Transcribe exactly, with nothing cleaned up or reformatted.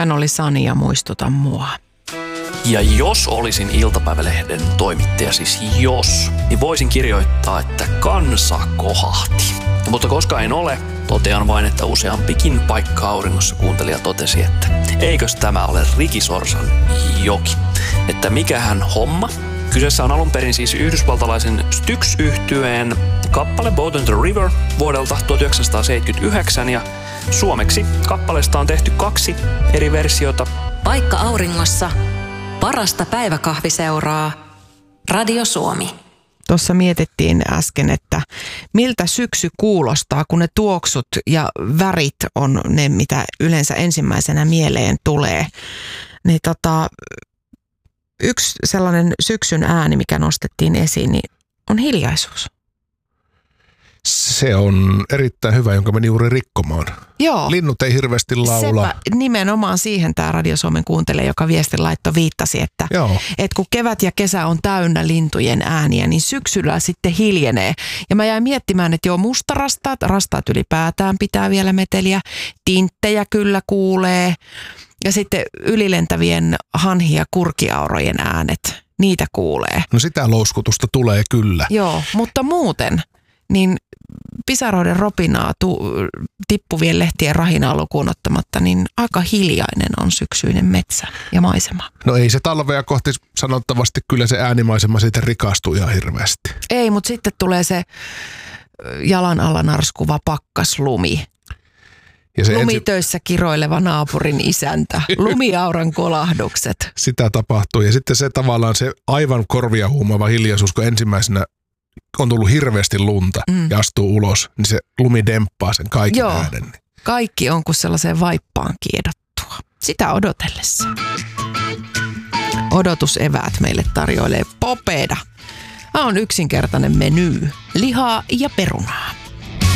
Tän oli Sani ja Muistuta mua. Ja jos olisin iltapäivälehden toimittaja, siis jos, niin voisin kirjoittaa, että kansa kohahti. Mutta koska en ole, totean vain, että useampikin paikka auringossa kuuntelija totesi, että eikös tämä ole Ricky Sorsan joki. Että mikähän homma. Kyseessä on alun perin siis yhdysvaltalaisen Styx-yhtyeen kappale Boat on the River vuodelta tuhatyhdeksänsataaseitsemänkymmentäyhdeksän ja suomeksi kappaleesta on tehty kaksi eri versiota. Paikka auringossa. Parasta päiväkahviseuraa. Radio Suomi. Tuossa mietittiin äsken, että miltä syksy kuulostaa, kun ne tuoksut ja värit on ne, mitä yleensä ensimmäisenä mieleen tulee. Niin tota, yksi sellainen syksyn ääni, mikä nostettiin esiin, niin on hiljaisuus. Se on erittäin hyvä, jonka meni juuri rikkomaan. Joo. Linnut ei hirveästi laula. Sepä nimenomaan siihen tämä Radio Suomen kuuntelija, joka viestin laitto viittasi, että, että kun kevät ja kesä on täynnä lintujen ääniä, niin syksyllä sitten hiljenee. Ja mä jäin miettimään, että joo, mustarastaat, rastaat ylipäätään pitää vielä meteliä, tinttejä kyllä kuulee ja sitten ylilentävien hanhi- ja kurkiaurojen äänet, niitä kuulee. No sitä louskutusta tulee kyllä. Joo, mutta muuten niin pisaroiden ropinaa, tu, tippuvien lehtien rahinaa lukuun ottamatta, niin aika hiljainen on syksyinen metsä ja maisema. No ei se talvea kohti sanottavasti, kyllä se äänimaisema siitä rikastuu ihan hirveästi. Ei, mutta sitten tulee se jalan alla narskuva pakkaslumi. Ja se Lumitöissä ensi... kiroileva naapurin isäntä. Lumiauran kolahdukset. Sitä tapahtuu ja sitten se tavallaan se aivan korvia huumaava hiljaisuus, kun ensimmäisenä on tullut hirveästi lunta mm. ja astuu ulos, niin se lumi demppaa sen kaiken Joo, äänen. kaikki on kuin sellaiseen vaippaan kiedottua. Sitä odotellessa. Odotuseväät meille tarjoilee Popeda. On yksinkertainen meny. Lihaa ja perunaa.